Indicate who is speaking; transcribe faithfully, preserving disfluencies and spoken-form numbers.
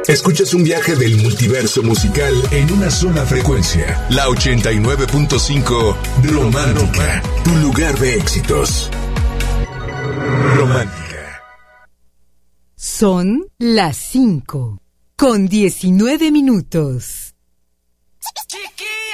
Speaker 1: Escuchas un viaje del multiverso musical en una sola frecuencia. La ochenta y nueve punto cinco Romántica, tu lugar de éxitos. Romántica.
Speaker 2: Son las cinco con diecinueve minutos.
Speaker 3: Chiqui.